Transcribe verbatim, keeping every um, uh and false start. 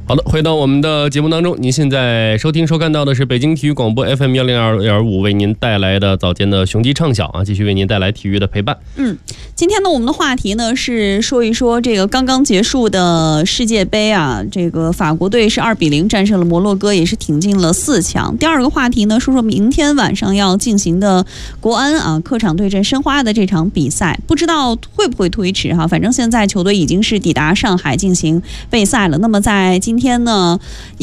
好的，回到我们的节目当中，您现在收听收看到的是北京体育广播 F M 一零二点五为您带来的早间的雄鸡畅晓啊，继续为您带来体育的陪伴。 嗯，今天呢，我们的话题呢是说一说这个刚刚结束的世界杯啊，这个法国队是二比零战胜了摩洛哥，也是挺进了四强。第二个话题呢，说说明天晚上要进行的国安啊客场对阵申花的这场比赛，不知道会不会推迟哈？反正现在球队已经是抵达上海进行备赛了。那么在今天呢，